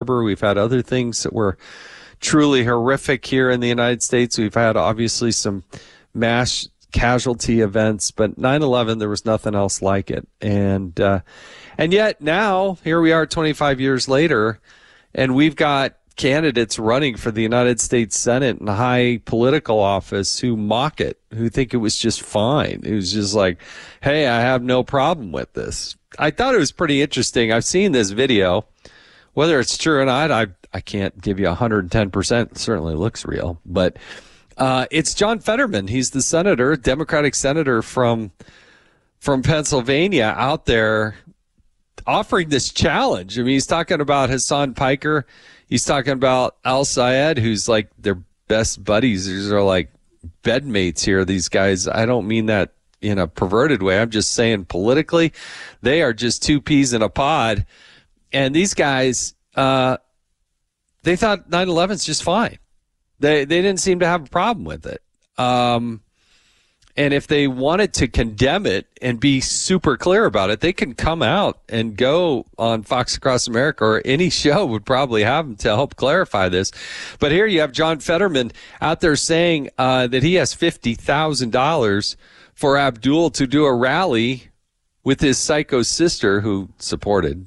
Harbor. We've had other things that were truly horrific here in the United States. We've had obviously some mass casualty events, but 9/11, there was nothing else like it. And yet now here we are 25 years later, and we've got candidates running for the United States Senate and high political office who mock it, who think it was just fine. It was just like, hey, I have no problem with this. I thought it was pretty interesting. I've seen this video. Whether it's true or not, I can't give you 110%. It certainly looks real. But it's John Fetterman. He's the senator, Democratic senator from Pennsylvania out there offering this challenge. I mean, he's talking about Hassan Piker. He's talking about Al-Sayed, who's like their best buddies. These are like bedmates here, these guys. I don't mean that in a perverted way. I'm just saying politically, they are just two peas in a pod. And these guys, they thought 9/11 is just fine. They didn't seem to have a problem with it. And if they wanted to condemn it and be super clear about it, they can come out and go on Fox Across America, or any show would probably have them to help clarify this. But here you have John Fetterman out there saying that he has $50,000 for Abdul to do a rally with his psycho sister who supported,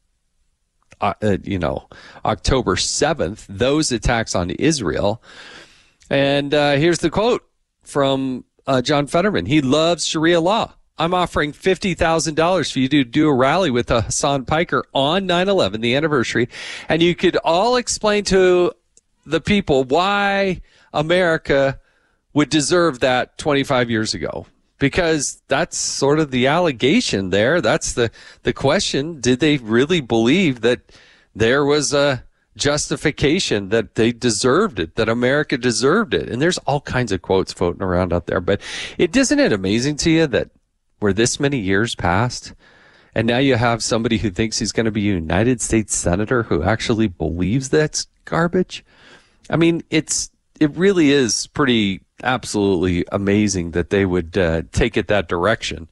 October 7th, those attacks on Israel. And here's the quote from John Fetterman. He loves Sharia law. I'm offering $50,000 for you to do a rally with Hassan Piker on 9/11, the anniversary, and you could all explain to the people why America would deserve that 25 years ago. Because that's sort of the allegation there. That's the question. Did they really believe that there was a justification, that they deserved it, that America deserved it? And there's all kinds of quotes floating around out there. But isn't it amazing to you that we're this many years past, and now you have somebody who thinks he's going to be a United States senator who actually believes that's garbage? I mean, it really is pretty absolutely amazing that they would take it that direction.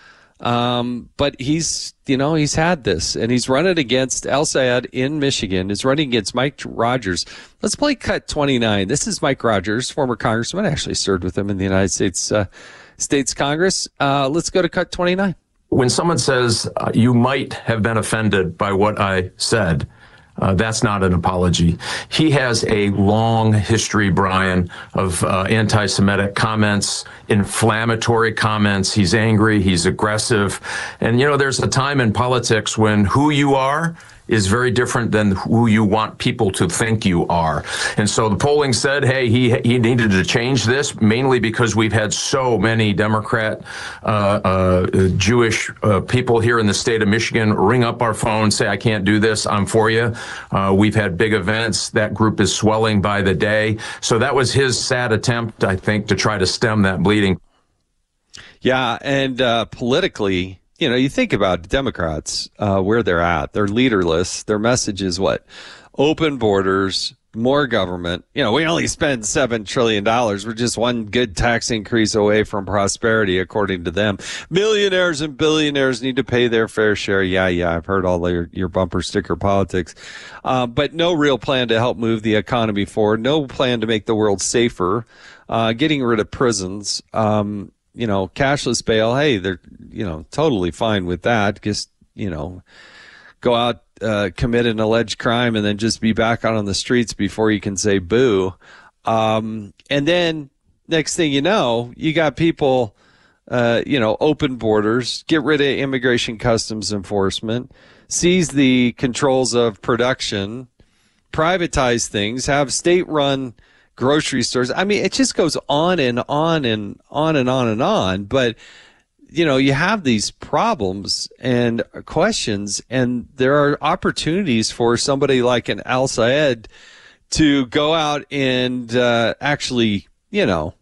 But he's had this, and he's running against Al-Sayed in Michigan. He's running against Mike Rogers. Let's play cut 29. This is Mike Rogers, former congressman. I actually served with him in the United States Congress. Let's go to cut 29. When someone says you might have been offended by what I said, that's not an apology. He has a long history, Brian, of anti-Semitic comments, inflammatory comments. He's angry. He's aggressive. And, there's a time in politics when who you are is very different than who you want people to think you are. And so the polling said, hey, he needed to change this, mainly because we've had so many Democrat, Jewish people here in the state of Michigan ring up our phone, say, I can't do this, I'm for you. We've had big events. That group is swelling by the day. So that was his sad attempt, I think, to try to stem that bleeding. Yeah, and politically, you think about Democrats, where they're at. They're leaderless. Their message is what? Open borders, more government. We only spend $7 trillion. We're just one good tax increase away from prosperity, according to them. Millionaires and billionaires need to pay their fair share. Yeah, I've heard all your bumper sticker politics. But no real plan to help move the economy forward. No plan to make the world safer. Getting rid of prisons. Cashless bail, hey, they're, totally fine with that. Just, go out, commit an alleged crime and then just be back out on the streets before you can say boo. And then next thing you know, you got people, open borders, get rid of immigration customs enforcement, seize the controls of production, privatize things, have state-run grocery stores. I mean, it just goes on and on and on and on and on. But, you have these problems and questions, and there are opportunities for somebody like an Al-Sayed to go out and actually, deal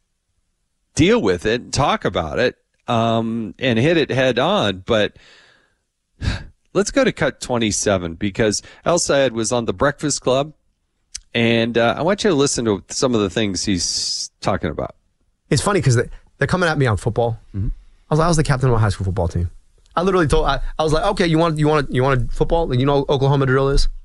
with it and talk about it and hit it head on. But let's go to cut 27, because Al-Sayed was on The Breakfast Club. And I want you to listen to some of the things he's talking about. It's funny because they're coming at me on football. Mm-hmm. I was the captain of my high school football team. I literally told, I was like, okay, you want football? You know what Oklahoma drill is?